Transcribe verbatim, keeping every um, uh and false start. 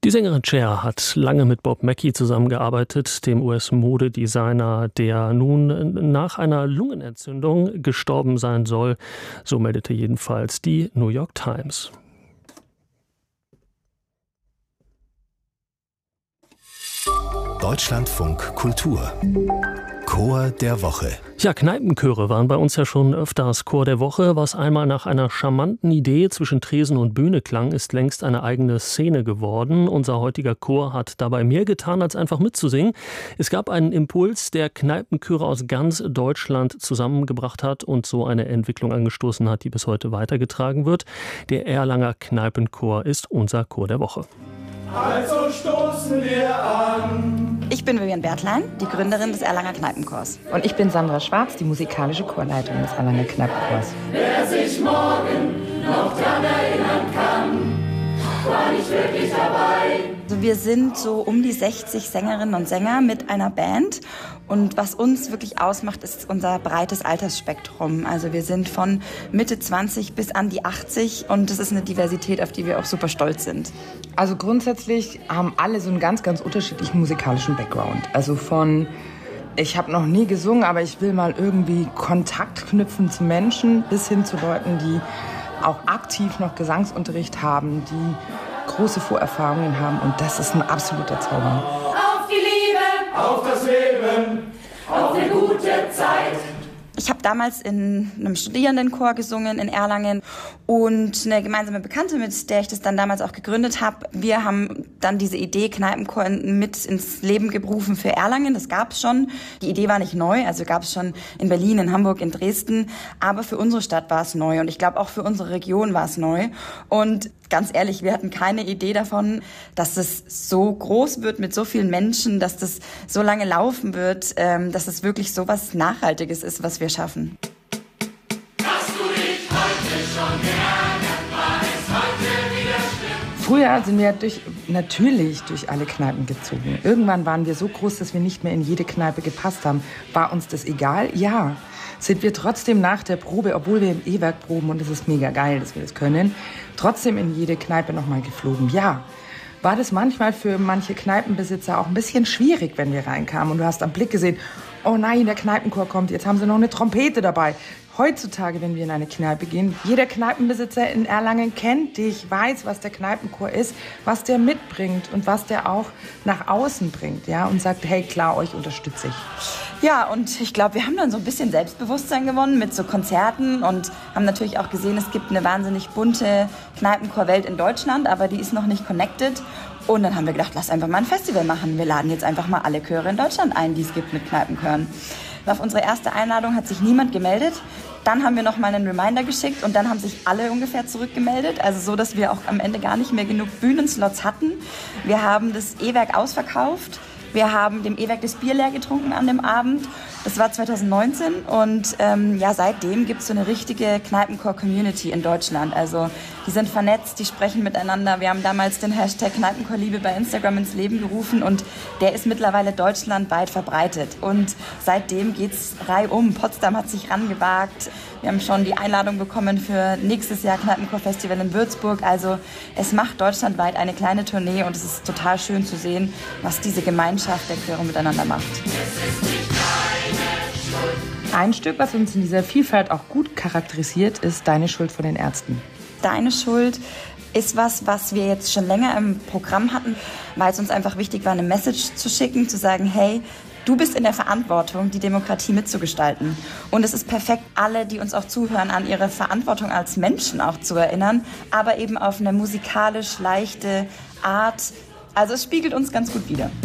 Die Sängerin Cher hat lange mit Bob Mackie zusammengearbeitet, dem U S-Modedesigner, der nun nach einer Lungenentzündung gestorben sein soll. So meldete jedenfalls die New York Times. Deutschlandfunk Kultur. Chor der Woche. Ja, Kneipenchöre waren bei uns ja schon öfters Chor der Woche. Was einmal nach einer charmanten Idee zwischen Tresen und Bühne klang, ist längst eine eigene Szene geworden. Unser heutiger Chor hat dabei mehr getan, als einfach mitzusingen. Es gab einen Impuls, der Kneipenchöre aus ganz Deutschland zusammengebracht hat und so eine Entwicklung angestoßen hat, die bis heute weitergetragen wird. Der Erlanger Kneipenchor ist unser Chor der Woche. Also stoßen wir an. Ich bin Vivian Bertlein, die Gründerin des Erlanger Kneipenchors. Und ich bin Sandra Schwarz, die musikalische Chorleiterin des Erlanger Kneipenchors. Wer sich morgen noch dran erinnern kann, war nicht wirklich dabei. Also wir sind so um die sechzig Sängerinnen und Sänger mit einer Band. Und was uns wirklich ausmacht, ist unser breites Altersspektrum. Also wir sind von Mitte zwanzig bis an die achtzig und das ist eine Diversität, auf die wir auch super stolz sind. Also grundsätzlich haben alle so einen ganz, ganz unterschiedlichen musikalischen Background. Also von, ich habe noch nie gesungen, aber ich will mal irgendwie Kontakt knüpfen zu Menschen, bis hin zu Leuten, die auch aktiv noch Gesangsunterricht haben, die große Vorerfahrungen haben. Und das ist ein absoluter Zauber. Auf die Liebe, auf das Leben, auf eine gute Zeit. Ich habe damals in einem Studierendenchor gesungen in Erlangen und eine gemeinsame Bekannte, mit der ich das dann damals auch gegründet habe. Wir haben dann diese Idee Kneipenchor mit ins Leben gerufen für Erlangen. Das gab es schon. Die Idee war nicht neu, also gab es schon in Berlin, in Hamburg, in Dresden. Aber für unsere Stadt war es neu und ich glaube auch für unsere Region war es neu. Und ganz ehrlich, wir hatten keine Idee davon, dass es so groß wird mit so vielen Menschen, dass das so lange laufen wird, ähm, dass es wirklich so was Nachhaltiges ist, was wir schaffen. Hast du dich heute schon geärgert, war es heute wieder schlimm? Früher sind wir durch, natürlich durch alle Kneipen gezogen. Irgendwann waren wir so groß, dass wir nicht mehr in jede Kneipe gepasst haben. War uns das egal? Ja. Sind wir trotzdem nach der Probe, obwohl wir im E-Werk proben und es ist mega geil, dass wir das können, trotzdem in jede Kneipe nochmal geflogen? Ja. War das manchmal für manche Kneipenbesitzer auch ein bisschen schwierig, wenn wir reinkamen und du hast am Blick gesehen, oh nein, der Kneipenchor kommt, jetzt haben sie noch eine Trompete dabei. Heutzutage, wenn wir in eine Kneipe gehen, jeder Kneipenbesitzer in Erlangen kennt dich, weiß, was der Kneipenchor ist, was der mitbringt und was der auch nach außen bringt, ja, und sagt, hey, klar, euch unterstütze ich. Ja, und ich glaube, wir haben dann so ein bisschen Selbstbewusstsein gewonnen mit so Konzerten und haben natürlich auch gesehen, es gibt eine wahnsinnig bunte Kneipenchor-Welt in Deutschland, aber die ist noch nicht connected. Und dann haben wir gedacht, lass einfach mal ein Festival machen. Wir laden jetzt einfach mal alle Chöre in Deutschland ein, die es gibt mit Kneipenchören. Auf unsere erste Einladung hat sich niemand gemeldet. Dann haben wir noch mal einen Reminder geschickt und dann haben sich alle ungefähr zurückgemeldet. Also so, dass wir auch am Ende gar nicht mehr genug Bühnenslots hatten. Wir haben das E-Werk ausverkauft. Wir haben dem E-Werk das Bier leer getrunken an dem Abend. Das war zwanzig neunzehn und ähm, ja, seitdem gibt es so eine richtige Kneipenchor-Community in Deutschland. Also die sind vernetzt, die sprechen miteinander. Wir haben damals den Hashtag Kneipenchorliebe bei Instagram ins Leben gerufen und der ist mittlerweile deutschlandweit verbreitet. Und seitdem geht's reihum. Potsdam hat sich rangewagt. Wir haben schon die Einladung bekommen für nächstes Jahr Kneipenchor-Festival in Würzburg. Also es macht deutschlandweit eine kleine Tournee und es ist total schön zu sehen, was diese Gemeinschaft der Chöre miteinander macht. Ein Stück, was uns in dieser Vielfalt auch gut charakterisiert, ist Deine Schuld von den Ärzten. Deine Schuld ist was, was wir jetzt schon länger im Programm hatten, weil es uns einfach wichtig war, eine Message zu schicken, zu sagen, hey, du bist in der Verantwortung, die Demokratie mitzugestalten. Und es ist perfekt, alle, die uns auch zuhören, an ihre Verantwortung als Menschen auch zu erinnern, aber eben auf eine musikalisch leichte Art. Also es spiegelt uns ganz gut wider.